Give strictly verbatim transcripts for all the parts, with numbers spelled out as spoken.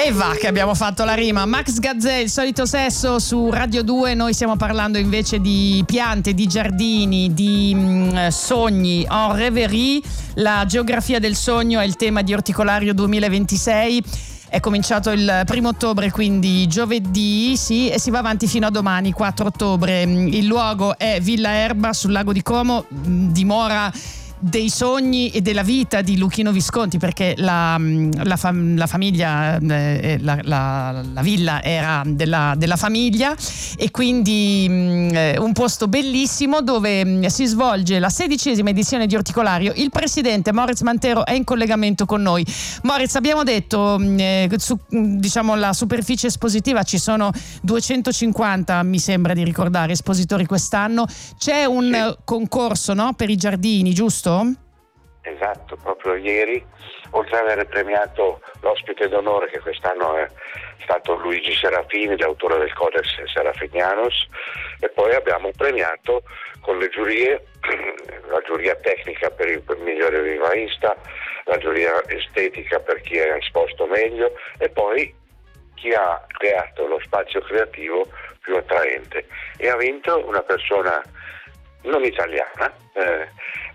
E va che abbiamo fatto la rima. Max Gazzè, Il solito sesso su Radio due. Noi stiamo parlando invece di piante, di giardini, di mh, sogni en rêverie. La geografia del sogno è il tema di Orticolario duemilaventisei. È cominciato il primo ottobre, quindi giovedì, sì, e si va avanti fino a domani, quattro ottobre. Il luogo è Villa Erba sul lago di Como, dimora dei sogni e della vita di Luchino Visconti, perché la, la, fam, la famiglia, eh, la, la, la villa era della, della famiglia, e quindi mh, un posto bellissimo dove mh, si svolge la sedicesima edizione di Orticolario. Il presidente Moritz Mantero è in collegamento con noi. Moritz, abbiamo detto mh, eh, su diciamo la superficie espositiva ci sono duecentocinquanta, mi sembra di ricordare, espositori quest'anno. C'è un sì. concorso, no, per i giardini, giusto? Esatto, proprio ieri, oltre ad aver premiato l'ospite d'onore, che quest'anno è stato Luigi Serafini, l'autore del Codex Serafinianus, e poi abbiamo premiato con le giurie, la giuria tecnica per il migliore vivaista, la giuria estetica per chi ha esposto meglio, e poi chi ha creato lo spazio creativo più attraente. E ha vinto una persona non italiana, eh,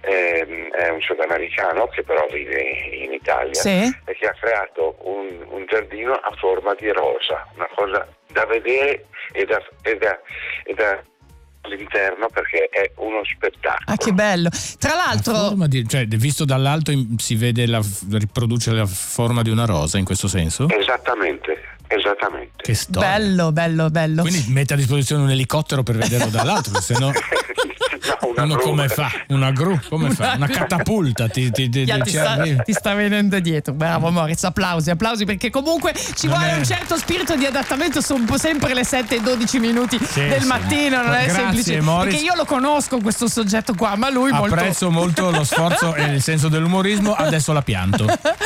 eh, è un sudamericano che però vive in Italia, sì. e che ha creato un, un giardino a forma di rosa, una cosa da vedere e da, e da, e da all'interno, perché è uno spettacolo. Ah, che bello! Tra l'altro, di, cioè, visto dall'alto si vede la, riproduce la forma di una rosa, in questo senso? Esattamente, esattamente. Che storia. Bello, bello, bello. Quindi mette a disposizione un elicottero per vederlo dall'alto, se no... No, una uno gru. come fa? Una gru? Come una fa? Una catapulta ti, ti, ti, ti, ti, sta, ti sta venendo dietro. Bravo Moritz, applausi, applausi, perché comunque ci non vuole è... un certo spirito di adattamento. Sono sempre le sette e dodici minuti sì, del sì. mattino, non è Grazie, semplice. Moritz. Perché io lo conosco questo soggetto qua, ma lui molto... Apprezzo molto lo sforzo e il senso dell'umorismo, adesso la pianto.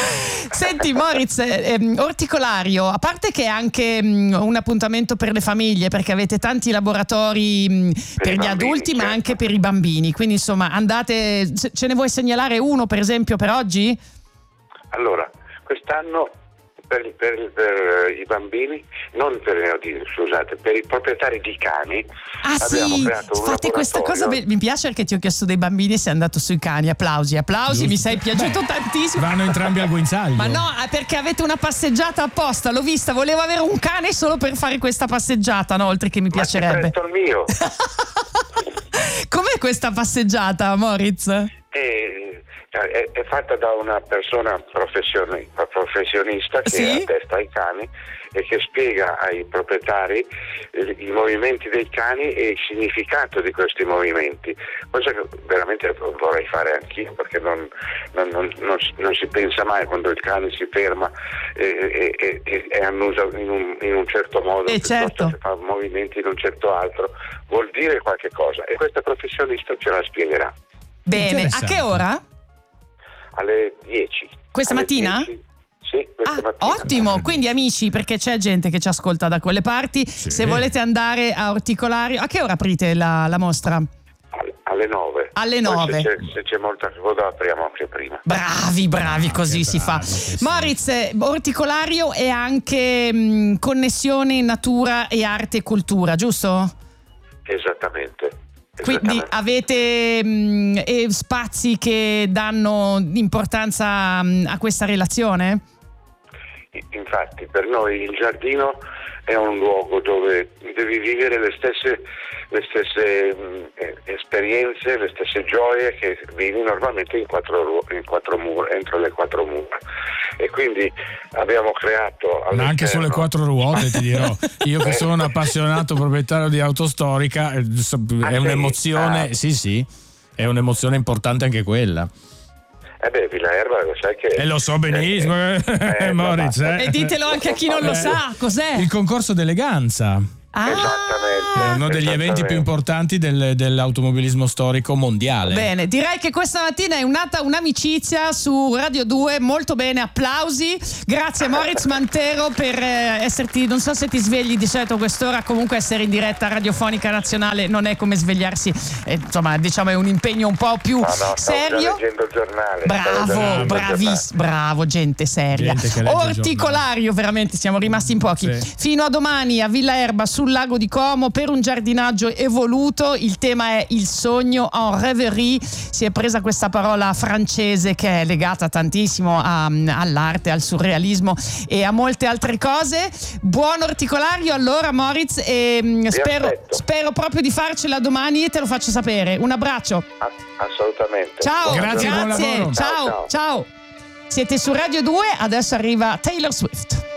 Senti Moritz, ehm, Orticolario, a parte che è anche mh, un appuntamento per le famiglie, perché avete tanti laboratori mh, per, per gli bambini, adulti, certo. ma anche per i bambini, quindi insomma andate, ce ne vuoi segnalare uno per esempio per oggi? Allora, quest'anno per, per, per i bambini, non per, scusate, per i proprietari di cani, ah, abbiamo sì. creato un Fate questa cosa, mi piace perché ti ho chiesto dei bambini e sei andato sui cani. Applausi, applausi, Giusto. Mi sei piaciuto Beh, tantissimo. Vanno entrambi al guinzaglio. Ma no, perché avete una passeggiata apposta, l'ho vista, volevo avere un cane solo per fare questa passeggiata, no? Oltre che mi piacerebbe. Ma ti presto il mio. Com'è questa passeggiata, Moritz? Eh, È, è fatta da una persona professioni, professionista che sì? attesta ai cani e che spiega ai proprietari eh, i movimenti dei cani e il significato di questi movimenti, cosa che veramente vorrei fare anch'io, perché non, non, non, non, non si pensa mai quando il cane si ferma e, e, e, e annusa in un, in un certo modo, e piuttosto certo. che fa movimenti in un certo altro, vuol dire qualche cosa, e questa professionista ce la spiegherà. Bene, a che ora? Alle dieci. Questa alle mattina? dieci. Sì, questa ah, mattina. Ottimo, quindi amici, perché c'è gente che ci ascolta da quelle parti, sì. se volete andare a Orticolario, a che ora aprite la, la mostra? Alle nove. Alle nove. Se c'è, se c'è molta coda apriamo anche prima. Bravi, bravi, così che si bravi, fa. sì. Moritz, Orticolario è anche mh, connessione natura e arte e cultura, giusto? Esattamente. Quindi avete mh, eh, spazi che danno importanza mh, a questa relazione? Infatti per noi il giardino è un luogo dove devi vivere le stesse, le stesse mh, esperienze, le stesse gioie che vivi normalmente in quattro, in quattro mura, entro le quattro mura. E quindi abbiamo creato... Ma anche sulle quattro ruote, ti dirò. Io che sono un appassionato proprietario di auto storica, è ah, un'emozione, ah. sì sì, è un'emozione importante anche quella. Eh beh, Villa Erba, lo sai che... E lo so benissimo, eh, eh, Moritz. Eh. E ditelo anche a chi non lo sa, cos'è? Il concorso d'eleganza. Ah, Esattamente. È uno degli eventi più importanti del, dell'automobilismo storico mondiale. Bene, direi che questa mattina è nata un'amicizia su Radio due, molto bene, applausi. Grazie Moritz Mantero per eh, esserti, non so se ti svegli di solito a quest'ora, comunque essere in diretta radiofonica nazionale non è come svegliarsi, eh, insomma diciamo è un impegno un po' più no, no, serio. Stavo leggendo il giornale. Bravo, bravis, bravo, gente seria. Gente che legge il Orticolario, veramente siamo rimasti in pochi. Sì. Fino a domani a Villa Erba sul lago di Como per un giardinaggio evoluto. Il tema è il sogno en rêverie. Si è presa questa parola francese che è legata tantissimo a, all'arte, al surrealismo e a molte altre cose. Buon orticolario allora Moritz e mh, spero, spero proprio di farcela domani e te lo faccio sapere. Un abbraccio. Ah, assolutamente. Ciao, Grazie, buon grazie. lavoro. Ciao, Ciao, ciao. ciao. Siete su Radio due, adesso arriva Taylor Swift.